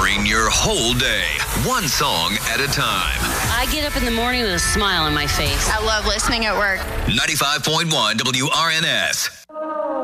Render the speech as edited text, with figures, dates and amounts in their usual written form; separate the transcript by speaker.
Speaker 1: powering your whole day, one song at a time.
Speaker 2: I get up in the morning with a smile on my face.
Speaker 3: I love listening at work.
Speaker 1: 95.1 WRNS.